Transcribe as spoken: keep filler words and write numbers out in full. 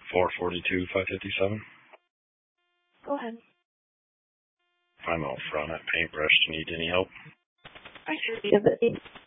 four forty-two, five fifty-seven. Go ahead. I'm out front at Paintbrush. Do you need any help? I sure do, but